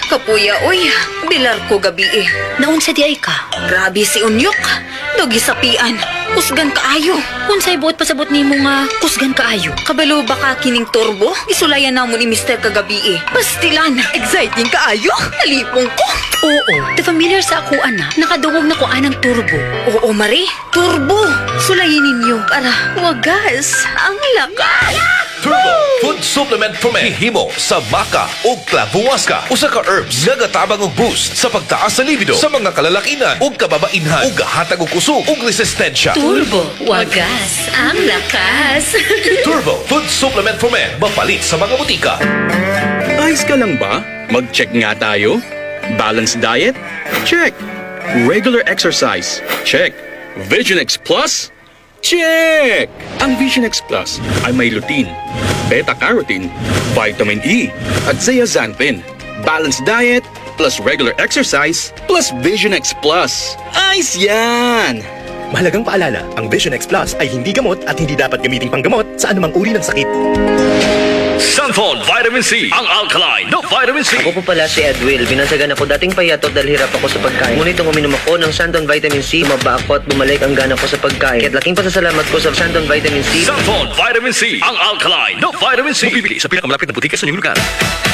Kapuya, uy, bilar ko gabi eh. Naunsa di ay ka? Grabe si Unyok. Dogi sapian. Kusgan kaayo. Unsay buot pasabot nimo nga kusgan kaayo? Kabalo ba ka kining turbo? Isulayan na mo ni Mr. kagabi eh. Pastilan. Exciting kaayo. Nalipong ko. Oo, the familiar sa ako ana. Nakadungog na ko anang turbo. Oo, Mari. Turbo. Sulayin ninyo para wagas ang lakas. Turbo Food Supplement for Men hihimo sa maca o clavuasca. Usa ka herbs nga gatabang og boost sa pagtaas sa libido sa mga kalalakinan ug kababainhan ug gahatag og kusog ug resistensya. Turbo, wagas, ang lakas. Turbo Food Supplement for Men mapalit sa mga butika. Ayos ka lang ba? Mag-check nga tayo. Balanced diet? Check. Regular exercise? Check. Vision X Plus? Check! Ang Vision X Plus ay may lutein, beta-carotene, vitamin E, at zeaxanthin. Balanced diet plus regular exercise plus Vision X Plus. Ayos yan! Mahalagang paalala, ang Vision X Plus ay hindi gamot at hindi dapat gamiting panggamot sa anumang uri ng sakit. Sanford Vitamin C, ang alkaline no vitamin C. Ako po pala si Edwil. Binansagan ako dating payatot dahil hirap ako sa pagkain. Ngunit nung uminom ako ng Santon Vitamin C, maba ako at bumalik ang gana ko sa pagkain. Kaya't laking pasasalamat ko sa Santon Vitamin C. Sanford Vitamin C, ang alkaline no vitamin C. Bibili sa pinakamalapit na butika sa inyong lugar.